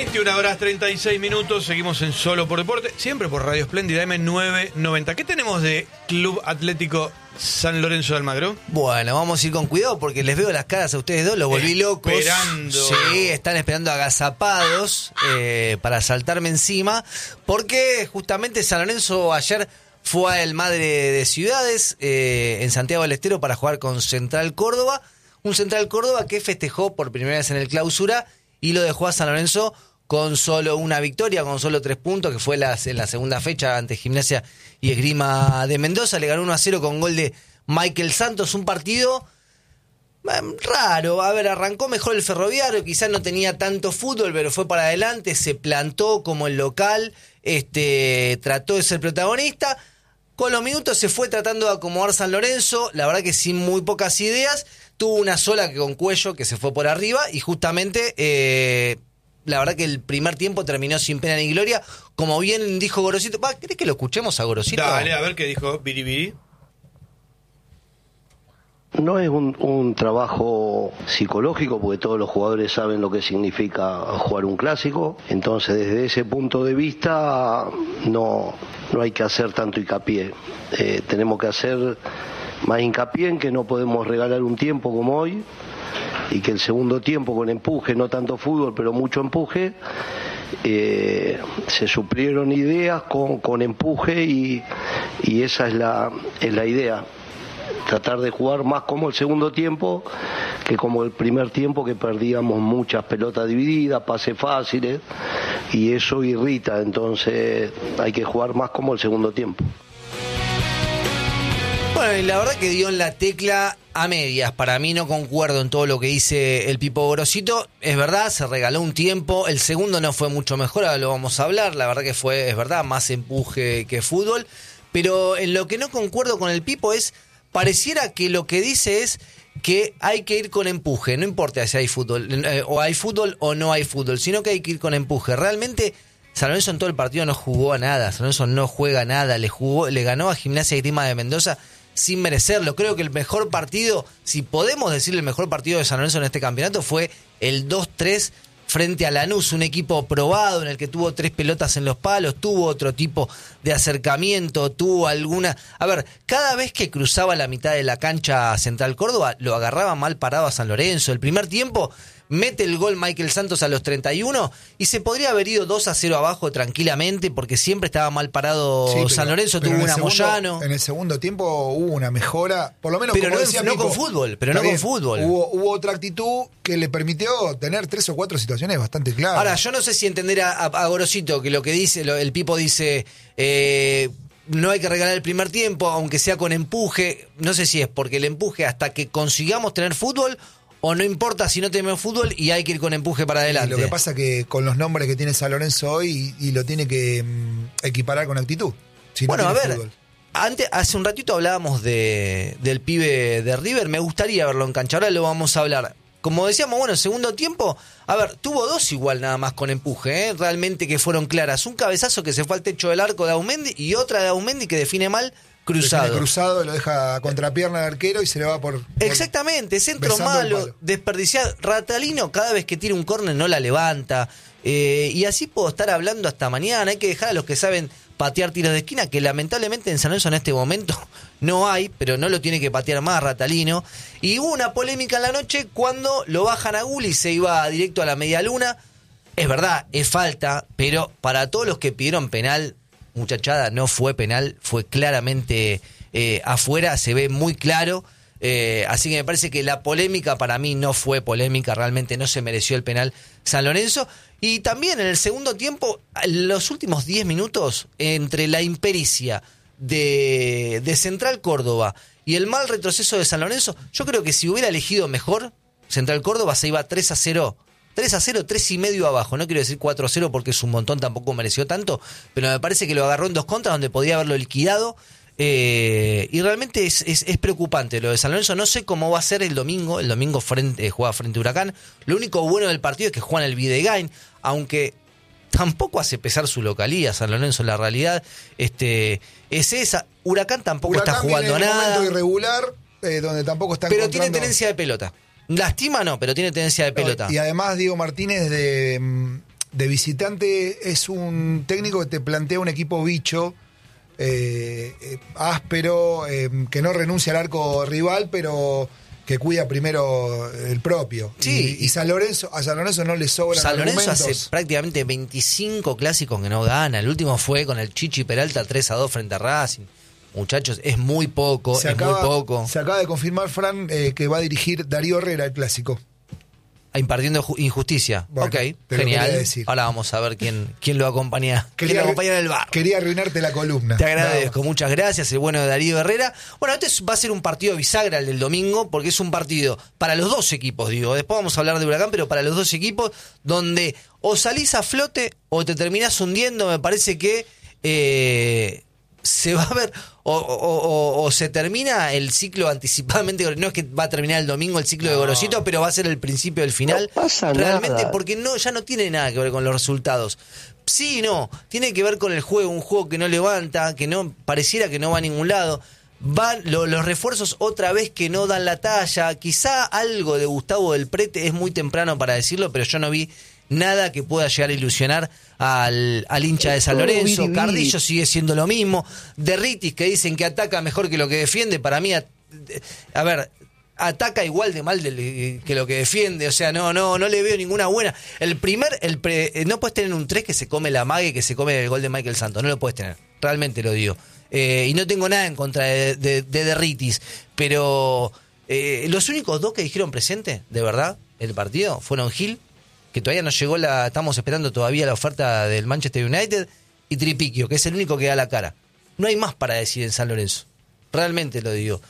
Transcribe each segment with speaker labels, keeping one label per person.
Speaker 1: 21:36, seguimos en Solo por Deporte, siempre por Radio Espléndida M990. ¿Qué tenemos de Club Atlético San Lorenzo de Almagro?
Speaker 2: Bueno, vamos a ir con cuidado porque les veo las caras a ustedes dos, los volví locos.
Speaker 1: Esperando.
Speaker 2: Sí, están esperando agazapados para saltarme encima, porque justamente San Lorenzo ayer fue al Madre de Ciudades en Santiago del Estero para jugar con Central Córdoba. Un Central Córdoba que festejó por primera vez en el Clausura y lo dejó a San Lorenzo con solo una victoria, con solo 3 puntos, que fue en la segunda fecha ante Gimnasia y Esgrima de Mendoza. Le ganó 1-0 con gol de Michael Santos. Un partido raro. A ver, arrancó mejor el Ferroviario, quizás no tenía tanto fútbol, pero fue para adelante, se plantó como el local, trató de ser protagonista. Con los minutos se fue tratando de acomodar San Lorenzo, la verdad que sin muy pocas ideas. Tuvo una sola con Cuello que se fue por arriba y justamente la verdad que el primer tiempo terminó sin pena ni gloria. Como bien dijo Gorosito. ¿Querés que lo escuchemos a Gorosito?
Speaker 1: Dale, a ver qué dijo Biribiri.
Speaker 3: No es un trabajo psicológico porque todos los jugadores saben lo que significa jugar un clásico, entonces desde ese punto de vista no hay que hacer tanto hincapié. Tenemos que hacer más hincapié en que no podemos regalar un tiempo como hoy y que el segundo tiempo con empuje, no tanto fútbol pero mucho empuje, se suplieron ideas con empuje y esa es la idea. Tratar de jugar más como el segundo tiempo que como el primer tiempo, que perdíamos muchas pelotas divididas, pases fáciles, y eso irrita, entonces hay que jugar más como el segundo tiempo.
Speaker 2: Bueno, y la verdad que dio en la tecla a medias. Para mí no concuerdo en todo lo que dice el Pipo Gorosito. Es verdad, se regaló un tiempo. El segundo no fue mucho mejor, ahora lo vamos a hablar. La verdad que fue, es verdad, más empuje que fútbol. Pero en lo que no concuerdo con el Pipo es, pareciera que lo que dice es que hay que ir con empuje. No importa si hay fútbol, o hay fútbol o no hay fútbol, sino que hay que ir con empuje. Realmente San Lorenzo en todo el partido no jugó a nada. San Lorenzo no juega a nada. Le ganó a Gimnasia y Esgrima de Mendoza sin merecerlo. Creo que el mejor partido, si podemos decir el mejor partido de San Lorenzo en este campeonato, fue el 2-3 frente a Lanús, un equipo probado en el que tuvo 3 pelotas en los palos, tuvo otro tipo de acercamiento, tuvo alguna... A ver, cada vez que cruzaba la mitad de la cancha Central Córdoba, lo agarraba mal parado a San Lorenzo. El primer tiempo mete el gol Michael Santos a los 31 y se podría haber ido 2-0 abajo tranquilamente porque siempre estaba mal parado. Sí, San Lorenzo tuvo una Moyano.
Speaker 4: En el segundo tiempo hubo una mejora, por lo menos
Speaker 2: pero
Speaker 4: como
Speaker 2: no,
Speaker 4: decía
Speaker 2: no
Speaker 4: Pipo,
Speaker 2: con fútbol, pero no con fútbol.
Speaker 4: Hubo otra actitud que le permitió tener 3 o 4 situaciones bastante claras.
Speaker 2: Ahora, yo no sé si entender a Gorosito, que lo que dice, el Pipo dice... no hay que regalar el primer tiempo, aunque sea con empuje. No sé si es porque el empuje hasta que consigamos tener fútbol, o no importa si no tenemos fútbol y hay que ir con empuje para adelante.
Speaker 4: Lo que pasa que con los nombres que tiene San Lorenzo hoy y lo tiene que equiparar con actitud. Si
Speaker 2: bueno,
Speaker 4: no
Speaker 2: a ver,
Speaker 4: fútbol.
Speaker 2: Hace un ratito hablábamos del pibe de River. Me gustaría verlo en cancha, ahora lo vamos a hablar. Como decíamos, bueno, el segundo tiempo, a ver, tuvo 2 igual nada más con empuje, realmente que fueron claras. Un cabezazo que se fue al techo del arco de Aumendi y otra de Aumendi que define mal cruzado.
Speaker 4: Define cruzado, lo deja a contrapierna al arquero y se le va por
Speaker 2: exactamente, centro malo, desperdiciado. Ratalino cada vez que tira un córner no la levanta. Y así puedo estar hablando hasta mañana. Hay que dejar a los que saben patear tiros de esquina, que lamentablemente en San Lorenzo en este momento no hay, pero no lo tiene que patear más Ratalino. Y hubo una polémica en la noche cuando lo bajan a Gulli y se iba directo a la media luna. Es verdad, es falta, pero para todos los que pidieron penal, muchachada, no fue penal, fue claramente afuera, se ve muy claro. Así que me parece que la polémica para mí no fue polémica, realmente no se mereció el penal San Lorenzo. Y también en el segundo tiempo, los últimos 10 minutos, entre la impericia de Central Córdoba y el mal retroceso de San Lorenzo, yo creo que si hubiera elegido mejor, Central Córdoba se iba 3-0, 3,5 abajo. No quiero decir 4-0 porque es un montón, tampoco mereció tanto, pero me parece que lo agarró en 2 contras donde podía haberlo liquidado. Y realmente es preocupante lo de San Lorenzo. No sé cómo va a ser el domingo. El domingo juega frente a Huracán. Lo único bueno del partido es que juega en el Videgain, aunque tampoco hace pesar su localía San Lorenzo. En la realidad es esa. Huracán tampoco está jugando
Speaker 4: viene en
Speaker 2: nada.
Speaker 4: Un momento irregular, donde tampoco está
Speaker 2: pero
Speaker 4: encontrando...
Speaker 2: tiene tenencia de pelota. Lastima no, pero tiene tenencia de pelota.
Speaker 4: Y además Diego Martínez de de visitante es un técnico que te plantea un equipo bicho, áspero, que no renuncia al arco rival, pero que cuida primero el propio.
Speaker 2: Sí,
Speaker 4: y a San Lorenzo no le sobran
Speaker 2: San Lorenzo
Speaker 4: argumentos.
Speaker 2: hace prácticamente 25 clásicos que no gana. El último fue con el Chichi Peralta 3-2 frente a Racing. Muchachos, es muy poco, muy poco.
Speaker 4: Se acaba de confirmar, Fran, que va a dirigir Darío Herrera el clásico.
Speaker 2: Impartiendo injusticia.
Speaker 4: Bueno,
Speaker 2: ok,
Speaker 4: te lo
Speaker 2: genial.
Speaker 4: quería decir.
Speaker 2: Ahora vamos a ver quién lo acompaña. ¿Quién lo acompaña en el bar?
Speaker 4: Quería arruinarte la columna.
Speaker 2: Te agradezco, muchas gracias, el bueno de Darío Herrera. Bueno, este va a ser un partido bisagra el del domingo, porque es un partido para los dos equipos, digo. Después vamos a hablar de Huracán, pero para los dos equipos, donde o salís a flote o te terminás hundiendo. Me parece que se va a ver, o se termina el ciclo anticipadamente. No es que va a terminar el domingo el ciclo de Gorosito, pero va a ser el principio del final.
Speaker 3: No pasa
Speaker 2: realmente,
Speaker 3: nada.
Speaker 2: porque ya no tiene nada que ver con los resultados. Sí, no, tiene que ver con el juego, un juego que no levanta, que no pareciera que no va a ningún lado. Van los refuerzos otra vez que no dan la talla. Quizá algo de Gustavo del Prete, es muy temprano para decirlo, pero yo no vi nada que pueda llegar a ilusionar al hincha de San Lorenzo. Cardillo sigue siendo lo mismo. Derritis, que dicen que ataca mejor que lo que defiende, para mí, a ver, ataca igual de mal que lo que defiende. O sea, no le veo ninguna buena. No puedes tener un 3 que se come la mague, que se come el gol de Michael Santos. No lo puedes tener, realmente lo digo. Y no tengo nada en contra de Derritis, pero los únicos dos que dijeron presente, de verdad, el partido, fueron Gil, que todavía no llegó estamos esperando todavía la oferta del Manchester United, y Tripiquio, que es el único que da la cara. No hay más para decir en San Lorenzo, realmente lo digo.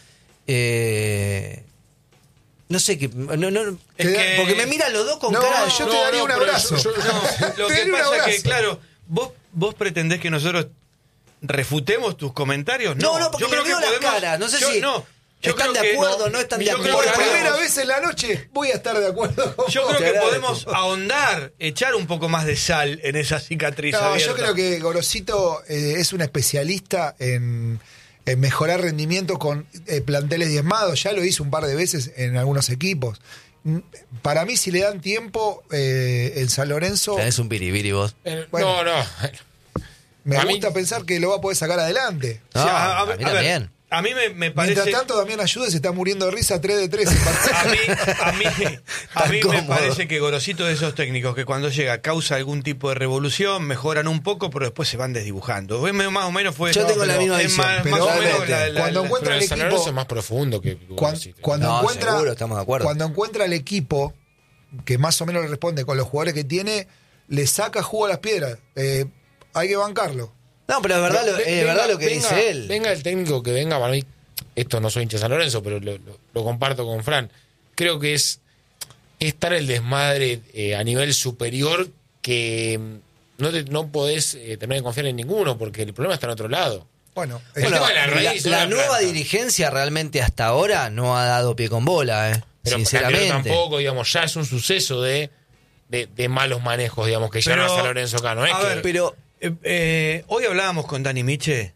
Speaker 2: No sé qué, porque me miran los dos con cara de...
Speaker 4: Yo te daría un abrazo.
Speaker 1: Lo que pasa es que, claro, vos pretendés que nosotros refutemos tus comentarios.
Speaker 2: No, porque
Speaker 1: yo creo
Speaker 2: le veo
Speaker 1: que
Speaker 2: las
Speaker 1: podemos,
Speaker 2: caras, no sé si
Speaker 1: yo
Speaker 2: están
Speaker 1: creo
Speaker 2: de
Speaker 1: que
Speaker 2: acuerdo, no están de
Speaker 1: yo
Speaker 2: acuerdo.
Speaker 1: creo
Speaker 4: Por
Speaker 1: que
Speaker 4: primera
Speaker 1: podemos-
Speaker 4: vez en la noche voy a estar de acuerdo con
Speaker 1: Yo
Speaker 4: vos.
Speaker 1: creo
Speaker 2: Te
Speaker 1: que
Speaker 2: agradezco.
Speaker 1: podemos ahondar, echar un poco más de sal en esa cicatriz
Speaker 4: No,
Speaker 1: abierta.
Speaker 4: yo creo que Gorosito es un especialista en mejorar rendimiento con planteles diezmados. Ya lo hizo un par de veces en algunos equipos. Para mí, si le dan tiempo, el San Lorenzo,
Speaker 2: Tenés un piribiri vos.
Speaker 4: Bueno.
Speaker 5: No.
Speaker 4: me
Speaker 5: a mí-
Speaker 4: gusta pensar que lo va a poder sacar adelante.
Speaker 2: No,
Speaker 1: O sea,
Speaker 2: a mí
Speaker 1: ver,
Speaker 2: también.
Speaker 1: a mí me parece...
Speaker 4: Mientras tanto, Damián Ayude se está muriendo de risa 3 de 3.
Speaker 1: A mí me
Speaker 2: cómodo.
Speaker 1: parece que Gorosito es de esos técnicos que cuando llega causa algún tipo de revolución, mejoran un poco, pero después se van desdibujando. Más o menos fue...
Speaker 2: Yo tengo la misma
Speaker 1: es
Speaker 2: visión,
Speaker 1: más
Speaker 4: pero
Speaker 1: o menos
Speaker 4: obviamente, cuando encuentra
Speaker 5: Pero
Speaker 4: el
Speaker 5: el San
Speaker 4: equipo,
Speaker 5: Lorenzo es más profundo que
Speaker 4: cuando
Speaker 2: No,
Speaker 4: encuentra,
Speaker 2: seguro, estamos de acuerdo.
Speaker 4: cuando encuentra el equipo que más o menos le responde con los jugadores que tiene, le saca jugo a las piedras. Hay que bancarlo.
Speaker 2: No, pero es verdad, lo que dice él.
Speaker 5: Venga el técnico que venga, para mí, esto no soy hincha de San Lorenzo, pero lo comparto con Fran. Creo que es estar el desmadre a nivel superior que no podés terminar de confiar en ninguno, porque el problema está en otro lado.
Speaker 4: Bueno,
Speaker 5: El
Speaker 2: Bueno,
Speaker 5: tema de la raíz,
Speaker 2: la
Speaker 5: la
Speaker 2: nueva
Speaker 5: planta.
Speaker 2: dirigencia realmente hasta ahora no ha dado pie con bola,
Speaker 5: Pero
Speaker 2: sinceramente.
Speaker 5: tampoco, digamos, ya es un suceso de malos manejos, digamos, que ya no es San Lorenzo acá, ¿no? Es
Speaker 1: a
Speaker 5: que,
Speaker 1: ver,
Speaker 2: Pero
Speaker 1: hoy hablábamos con Dani Miche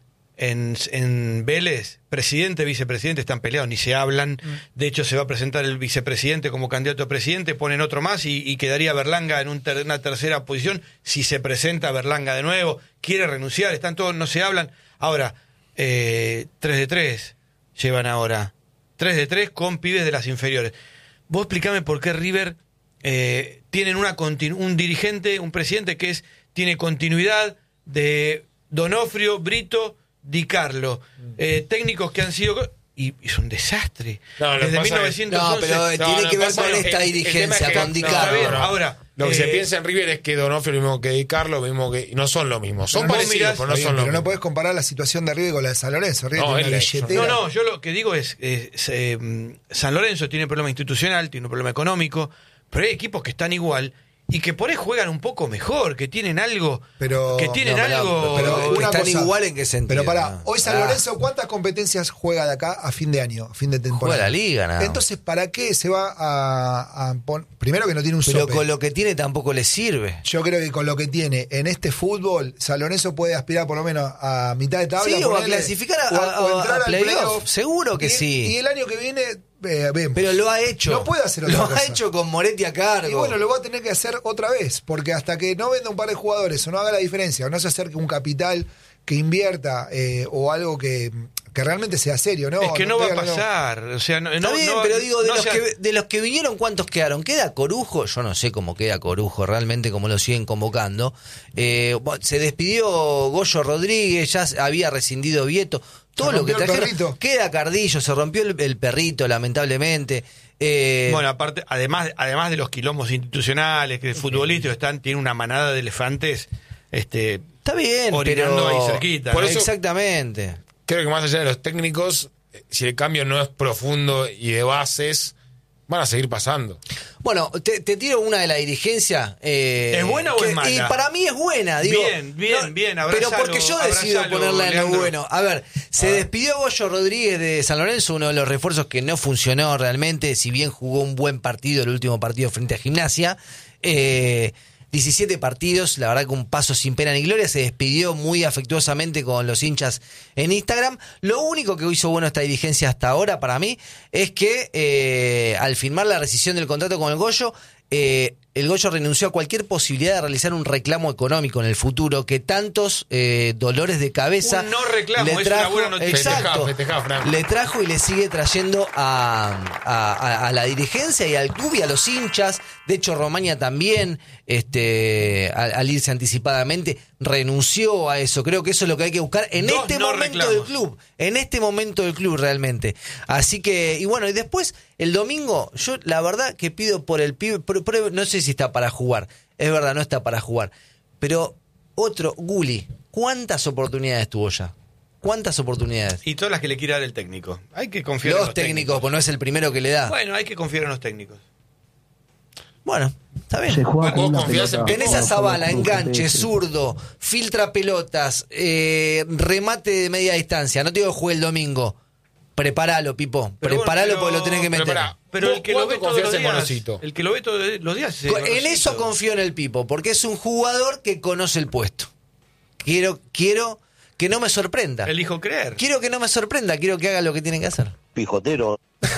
Speaker 1: en Vélez. Presidente, vicepresidente están peleados, ni se hablan. De hecho, se va a presentar el vicepresidente como candidato a presidente, ponen otro más y quedaría Berlanga en una tercera posición. Si se presenta Berlanga de nuevo, quiere renunciar, están todos, no se hablan. Ahora, 3 de 3 llevan ahora. 3 de 3 con pibes de las inferiores. Vos explícame por qué River tienen un dirigente, un presidente que tiene continuidad de Donofrio, Brito, Di Carlo, técnicos que han sido... Y es un desastre.
Speaker 5: No, lo que
Speaker 1: Desde
Speaker 5: pasa es-
Speaker 1: 1911...
Speaker 2: No, pero tiene que ver
Speaker 5: pasa
Speaker 2: con
Speaker 5: es-
Speaker 2: esta
Speaker 5: el
Speaker 2: dirigencia,
Speaker 5: tema es que-
Speaker 2: con Di
Speaker 5: no,
Speaker 2: Carlo.
Speaker 1: Está bien, ahora,
Speaker 5: Lo que se piensa en River es que Donofrio es lo mismo que Di Carlo, lo mismo que... No son lo mismo. Son
Speaker 4: Pero no
Speaker 5: parecidos,
Speaker 1: mirás-
Speaker 5: pero no
Speaker 4: Está bien,
Speaker 5: son lo
Speaker 4: pero
Speaker 5: mismo.
Speaker 4: no podés comparar la situación de River con la de San Lorenzo. River
Speaker 5: No,
Speaker 4: tiene una
Speaker 5: es la-
Speaker 4: billetera.
Speaker 1: No, yo lo que digo es, San Lorenzo tiene un problema institucional, tiene un problema económico, pero hay equipos que están igual y que por ahí juegan un poco mejor, que tienen algo,
Speaker 4: Pero-
Speaker 1: que tienen
Speaker 2: No,
Speaker 1: algo...
Speaker 4: pero una
Speaker 2: ¿están
Speaker 4: cosa-
Speaker 2: igual en qué sentido?
Speaker 4: Pero pará, hoy San Lorenzo, ¿cuántas competencias juega de acá a fin de año, a fin de temporada?
Speaker 2: Juega la liga, nada más.
Speaker 4: Entonces, ¿para qué se va a poner? Primero que no tiene un
Speaker 2: Pero
Speaker 4: sope.
Speaker 2: con lo que tiene tampoco le sirve.
Speaker 4: Yo creo que con lo que tiene en este fútbol, San Lorenzo puede aspirar por lo menos a mitad de tabla.
Speaker 2: Sí, o a
Speaker 4: ponele,
Speaker 2: clasificar
Speaker 4: o entrar
Speaker 2: a
Speaker 4: al
Speaker 2: playoff. Seguro que
Speaker 4: y,
Speaker 2: sí.
Speaker 4: Y el año que viene vemos.
Speaker 2: Pero lo ha hecho.
Speaker 4: No puede hacer otra cosa.
Speaker 2: Lo ha hecho con Moretti a cargo.
Speaker 4: Y bueno, lo va a tener que hacer otra vez, porque hasta que no venda un par de jugadores o no haga la diferencia, o no se acerque un capital que invierta o algo que realmente sea serio, ¿no?
Speaker 1: Es que no va a pasar. O sea,
Speaker 2: Está bien, pero digo, de los que vinieron, ¿cuántos quedaron? ¿Queda Corujo? Yo no sé cómo queda Corujo, realmente cómo lo siguen convocando. Se despidió Goyo Rodríguez, ya había rescindido Vieto. Todo lo que trajeron. Queda Cardillo, se rompió el perrito, lamentablemente.
Speaker 1: Bueno, aparte, además de los quilombos institucionales, que el futbolista tiene una manada de elefantes.
Speaker 2: Está bien,
Speaker 1: orinando
Speaker 2: pero
Speaker 1: ahí cerquita.
Speaker 5: Por eso,
Speaker 2: exactamente.
Speaker 5: Creo que más allá de los técnicos, si el cambio no es profundo y de bases, van a seguir pasando.
Speaker 2: Bueno, te tiro una de la dirigencia.
Speaker 1: ¿Es buena o es mala?
Speaker 2: Y para mí es buena, digo.
Speaker 1: Bien,
Speaker 2: pero porque yo decido ponerla en lo bueno. A ver, se despidió Goyo Rodríguez de San Lorenzo, uno de los refuerzos que no funcionó realmente, si bien jugó un buen partido, el último partido frente a Gimnasia. 17 partidos, la verdad que un paso sin pena ni gloria, se despidió muy afectuosamente con los hinchas en Instagram. Lo único que hizo bueno esta dirigencia hasta ahora para mí es que al firmar la rescisión del contrato con el Goyo, el Goyo renunció a cualquier posibilidad de realizar un reclamo económico en el futuro que tantos dolores de cabeza
Speaker 1: un no reclamo,
Speaker 2: le trajo,
Speaker 1: es una buena noticia.
Speaker 2: exacto,
Speaker 5: Festejá,
Speaker 2: le trajo y le sigue trayendo a la dirigencia y al club y a los hinchas. De hecho, Romaña también, al irse anticipadamente, renunció a eso. Creo que eso es lo que hay que buscar en este momento del club. En este momento del club, realmente. Así que, y bueno, y después, el domingo, yo la verdad que pido por el pibe, no sé si está para jugar. Es verdad, no está para jugar. Pero otro, Gulli, ¿cuántas oportunidades tuvo ya? ¿Cuántas oportunidades?
Speaker 1: Y todas las que le quiera dar el técnico. Hay que confiar en los
Speaker 2: técnicos, pues no es el primero que le da.
Speaker 1: Bueno, hay que confiar en los técnicos.
Speaker 2: Bueno, está bien. Tenés a Zavala, enganche, zurdo, filtra pelotas, remate de media distancia. No te digo que juegue el domingo. Prepáralo, Pipo. Prepáralo porque lo tenés que meter.
Speaker 1: Pero el que lo ve todos los días.
Speaker 5: Monosito?
Speaker 1: El que lo ve todos los días.
Speaker 2: En eso confío en el Pipo, porque es un jugador que conoce el puesto. Quiero que no me sorprenda.
Speaker 1: Elijo creer.
Speaker 2: Quiero que no me sorprenda, quiero que haga lo que tiene que hacer.
Speaker 3: Pijotero.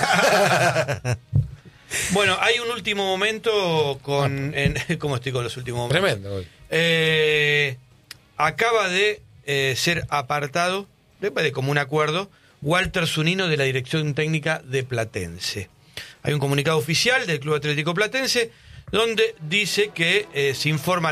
Speaker 1: Bueno, hay un último momento ¿cómo estoy con los últimos momentos?
Speaker 5: Tremendo.
Speaker 1: Acaba de ser apartado, de común acuerdo, Walter Zunino de la dirección técnica de Platense. Hay un comunicado oficial del Club Atlético Platense donde dice que se informa,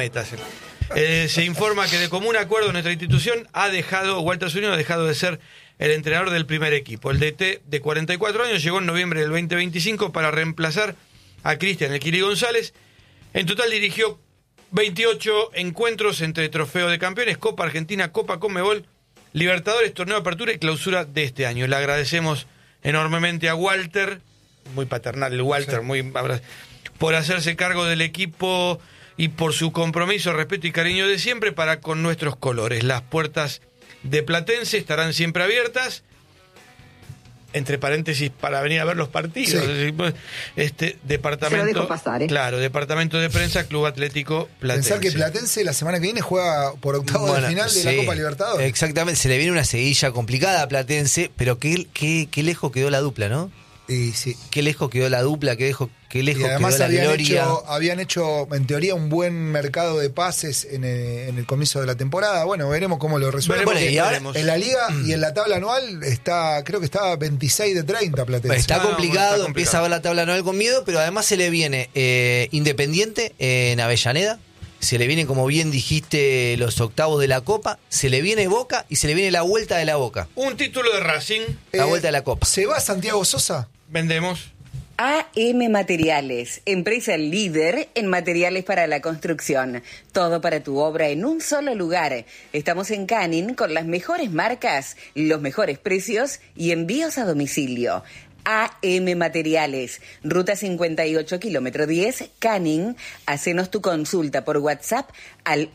Speaker 1: se informa que de común acuerdo nuestra institución Walter Zunino ha dejado de ser el entrenador del primer equipo. El DT de 44 años llegó en noviembre del 2025 para reemplazar a Cristian El Kili González. En total dirigió 28 encuentros entre Trofeo de Campeones, Copa Argentina, Copa Conmebol, Libertadores, Torneo de Apertura y Clausura de este año. Le agradecemos enormemente a Walter, muy paternal el Walter, por hacerse cargo del equipo y por su compromiso, respeto y cariño de siempre para con nuestros colores. Las puertas de Platense estarán siempre abiertas, entre paréntesis, para venir a ver los partidos. Sí. Departamento,
Speaker 6: se lo dejo pasar,
Speaker 1: Claro, departamento de prensa, Club Atlético Platense.
Speaker 4: Pensar que Platense la semana que viene juega por octavos de final de la Copa Libertadores.
Speaker 2: Exactamente, se le viene una seguilla complicada a Platense, pero qué lejos quedó la dupla, ¿no?
Speaker 4: Y sí.
Speaker 2: Qué lejos quedó la dupla, qué lejos
Speaker 4: y además
Speaker 2: quedó la gloria.
Speaker 4: Habían hecho, en teoría, un buen mercado de pases en el comienzo de la temporada. Bueno, veremos cómo lo resuelven.
Speaker 2: Bueno, y ahora,
Speaker 4: en la liga y en la tabla anual creo que está 26 de 30 Platense.
Speaker 2: Está complicado, empieza a ver la tabla anual con miedo, pero además se le viene Independiente en Avellaneda. Se le viene, como bien dijiste, los octavos de la Copa, se le viene Boca y se le viene la vuelta de la Boca.
Speaker 1: Un título de Racing.
Speaker 2: La vuelta de la Copa.
Speaker 4: ¿Se va Santiago Sosa?
Speaker 1: Vendemos.
Speaker 6: AM Materiales, empresa líder en materiales para la construcción. Todo para tu obra en un solo lugar. Estamos en Canning con las mejores marcas, los mejores precios y envíos a domicilio. AM Materiales, Ruta 58, kilómetro 10, Canning. Hacenos tu consulta por WhatsApp al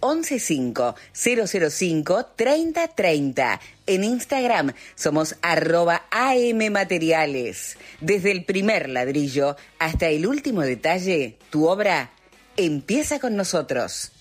Speaker 6: 115-005-3030. En Instagram somos @AM Materiales. Desde el primer ladrillo hasta el último detalle, tu obra empieza con nosotros.